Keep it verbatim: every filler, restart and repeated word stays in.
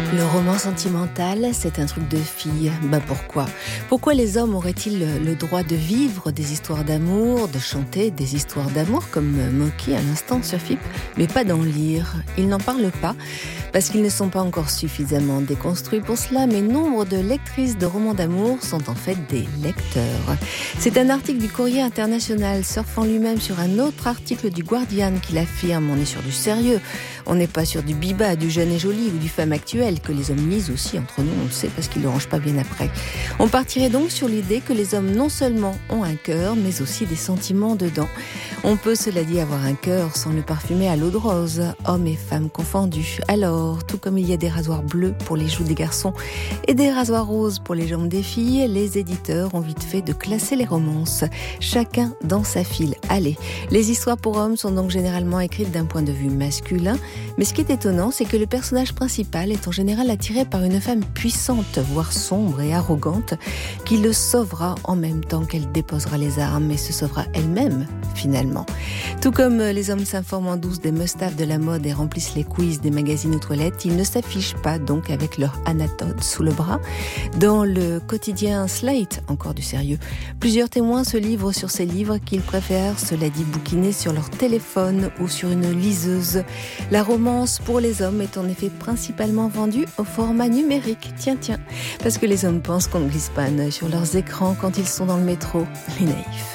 Le roman sentimental, c'est un truc de fille. Ben pourquoi ? Pourquoi les hommes auraient-ils le droit de vivre des histoires d'amour, de chanter des histoires d'amour, comme Moki à l'instant sur F I P, mais pas d'en lire ? Ils n'en parlent pas, parce qu'ils ne sont pas encore suffisamment déconstruits pour cela, mais nombre de lectrices de romans d'amour sont en fait des lecteurs. C'est un article du Courrier International, surfant lui-même sur un autre article du Guardian qui l'affirme. On est sur du sérieux, on n'est pas sur du biba, du jeune et joli ou du femme actuelle, que les hommes lisent aussi entre nous, on le sait parce qu'ils ne le rangent pas bien après. On partirait donc sur l'idée que les hommes non seulement ont un cœur, mais aussi des sentiments dedans. On peut, cela dit, avoir un cœur sans le parfumer à l'eau de rose, hommes et femmes confondus. Alors, tout comme il y a des rasoirs bleus pour les joues des garçons et des rasoirs roses pour les jambes des filles, les éditeurs ont vite fait de classer les romances, chacun dans sa file. Allez, les histoires pour hommes sont donc généralement écrites d'un point de vue masculin, mais ce qui est étonnant, c'est que le personnage principal est en général attiré par une femme puissante, voire sombre et arrogante, qui le sauvera en même temps qu'elle déposera les armes et se sauvera elle-même, finalement. Tout comme les hommes s'informent en douce des must-have de la mode et remplissent les quiz des magazines aux toilettes, ils ne s'affichent pas donc avec leur anatote sous le bras. Dans le quotidien Slate, encore du sérieux, plusieurs témoins se livrent sur ces livres qu'ils préfèrent, cela dit, bouquiner sur leur téléphone ou sur une liseuse. La romance pour les hommes est en effet principalement vendue au format numérique. Tiens, tiens, parce que les hommes pensent qu'on ne glisse pas un œil sur leurs écrans quand ils sont dans le métro. Les naïfs.